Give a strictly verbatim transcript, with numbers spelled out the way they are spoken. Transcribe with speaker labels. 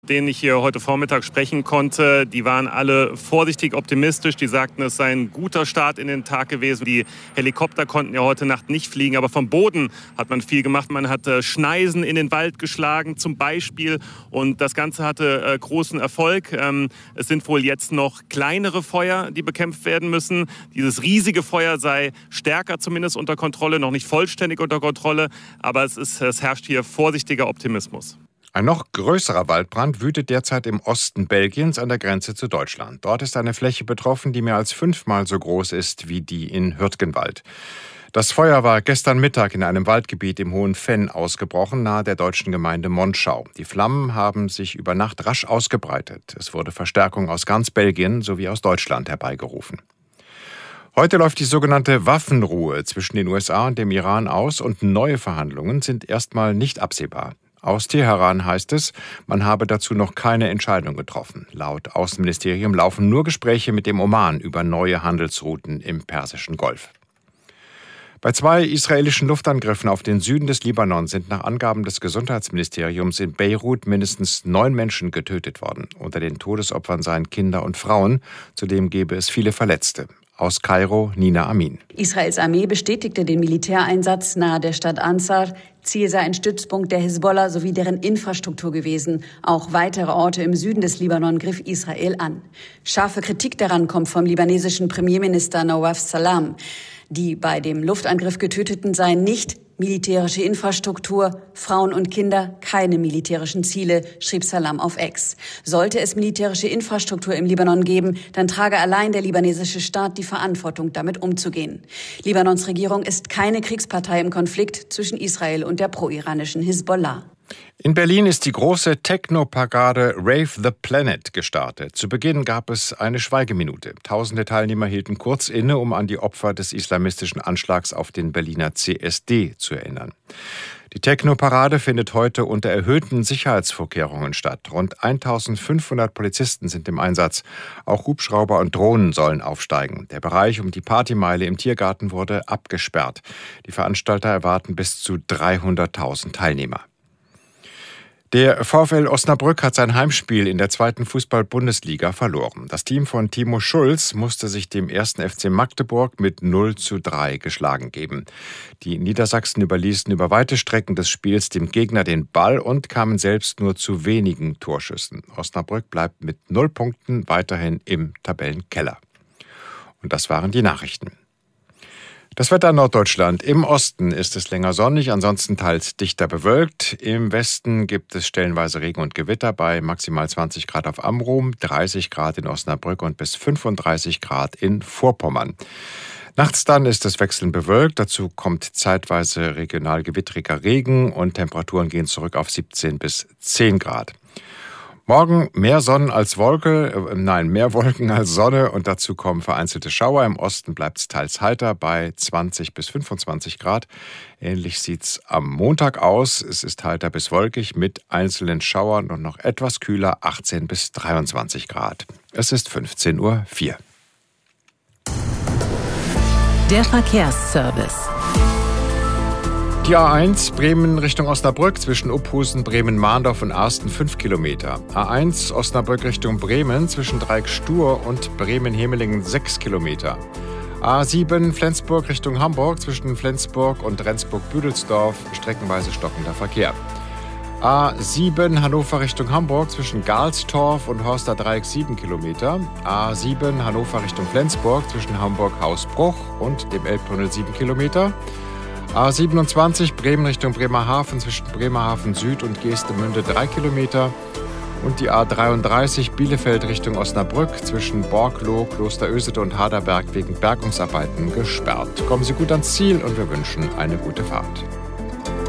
Speaker 1: denen ich hier heute Vormittag sprechen konnte, die waren alle vorsichtig optimistisch. Die sagten, es sei ein guter Start in den Tag gewesen. Die Helikopter konnten ja heute Nacht nicht fliegen, aber vom Boden hat man viel gemacht. Man hat äh, Schneisen in den Wald geschlagen zum Beispiel und das Ganze hatte äh, großen Erfolg. Ähm, es sind wohl jetzt noch kleinere Feuer, die bekämpft werden müssen. Dieses riesige Feuer sei stärker zumindest unter Kontrolle, noch nicht vollständig unter Kontrolle, aber es, ist, es herrscht hier vorsichtiger Optimismus.
Speaker 2: Ein noch größerer Waldbrand wütet derzeit im Osten Belgiens an der Grenze zu Deutschland. Dort ist eine Fläche betroffen, die mehr als fünfmal so groß ist wie die in Hürtgenwald. Das Feuer war gestern Mittag in einem Waldgebiet im Hohen Venn ausgebrochen, nahe der deutschen Gemeinde Monschau. Die Flammen haben sich über Nacht rasch ausgebreitet. Es wurde Verstärkung aus ganz Belgien sowie aus Deutschland herbeigerufen. Heute läuft die sogenannte Waffenruhe zwischen den U S A und dem Iran aus und neue Verhandlungen sind erstmal nicht absehbar. Aus Teheran heißt es, man habe dazu noch keine Entscheidung getroffen. Laut Außenministerium laufen nur Gespräche mit dem Oman über neue Handelsrouten im Persischen Golf. Bei zwei israelischen Luftangriffen auf den Süden des Libanon sind nach Angaben des Gesundheitsministeriums in Beirut mindestens neun Menschen getötet worden. Unter den Todesopfern seien Kinder und Frauen. Zudem gebe es viele Verletzte. Aus Kairo, Nina Amin.
Speaker 3: Israels Armee bestätigte den Militäreinsatz nahe der Stadt Ansar. Ziel sei ein Stützpunkt der Hisbollah sowie deren Infrastruktur gewesen. Auch weitere Orte im Süden des Libanon griff Israel an. Scharfe Kritik daran kommt vom libanesischen Premierminister Nawaf Salam. Die bei dem Luftangriff Getöteten seien nicht militärische Infrastruktur, Frauen und Kinder, keine militärischen Ziele, schrieb Salam auf X. Sollte es militärische Infrastruktur im Libanon geben, dann trage allein der libanesische Staat die Verantwortung, damit umzugehen. Libanons Regierung ist keine Kriegspartei im Konflikt zwischen Israel und der pro-iranischen Hisbollah.
Speaker 2: In Berlin ist die große Techno-Parade Rave the Planet gestartet. Zu Beginn gab es eine Schweigeminute. Tausende Teilnehmer hielten kurz inne, um an die Opfer des islamistischen Anschlags auf den Berliner C S D zu erinnern. Die Techno-Parade findet heute unter erhöhten Sicherheitsvorkehrungen statt. Rund eintausendfünfhundert Polizisten sind im Einsatz. Auch Hubschrauber und Drohnen sollen aufsteigen. Der Bereich um die Partymeile im Tiergarten wurde abgesperrt. Die Veranstalter erwarten bis zu dreihunderttausend Teilnehmer. Der VfL Osnabrück hat sein Heimspiel in der zweiten Fußball-Bundesliga verloren. Das Team von Timo Schulz musste sich dem ersten F C Magdeburg mit null zu drei geschlagen geben. Die Niedersachsen überließen über weite Strecken des Spiels dem Gegner den Ball und kamen selbst nur zu wenigen Torschüssen. Osnabrück bleibt mit null Punkten weiterhin im Tabellenkeller. Und das waren die Nachrichten. Das Wetter in Norddeutschland. Im Osten ist es länger sonnig, ansonsten teils dichter bewölkt. Im Westen gibt es stellenweise Regen und Gewitter bei maximal zwanzig Grad auf Amrum, dreißig Grad in Osnabrück und bis fünfunddreißig Grad in Vorpommern. Nachts dann ist es wechselnd bewölkt, dazu kommt zeitweise regional gewittriger Regen und Temperaturen gehen zurück auf siebzehn bis zehn Grad. Morgen mehr Sonnen als Wolke, äh, nein, mehr Wolken als Sonne und dazu kommen vereinzelte Schauer. Im Osten bleibt es teils heiter bei zwanzig bis fünfundzwanzig Grad. Ähnlich sieht's am Montag aus. Es ist heiter bis wolkig mit einzelnen Schauern und noch etwas kühler, achtzehn bis dreiundzwanzig Grad. Es ist fünfzehn Uhr vier.
Speaker 4: Der Verkehrsservice.
Speaker 2: Die A eins Bremen Richtung Osnabrück zwischen Uphusen, Bremen-Mahndorf und Arsten fünf Kilometer. A eins Osnabrück Richtung Bremen zwischen Dreieck-Stur und Bremen-Hemelingen sechs Kilometer. A sieben Flensburg Richtung Hamburg zwischen Flensburg und Rendsburg-Büdelsdorf streckenweise stockender Verkehr. A sieben Hannover Richtung Hamburg zwischen Galstorf und Horster Dreieck sieben Kilometer. A sieben Hannover Richtung Flensburg zwischen Hamburg-Hausbruch und dem Elbtunnel sieben Kilometer. A siebenundzwanzig Bremen Richtung Bremerhaven zwischen Bremerhaven Süd und Geestemünde drei Kilometer. Und die A dreiunddreißig Bielefeld Richtung Osnabrück zwischen Borgloh, Klosterösede und Haderberg wegen Bergungsarbeiten gesperrt. Kommen Sie gut ans Ziel und wir wünschen eine gute Fahrt.